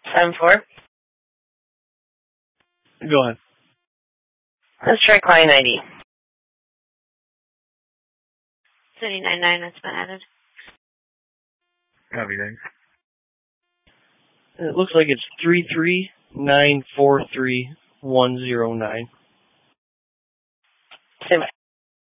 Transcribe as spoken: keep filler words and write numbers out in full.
Seven four. Go ahead. Let's try client I D. Thirty nine nine. That's been added. Copy, thanks. It looks like it's three three nine four three one zero nine. Same.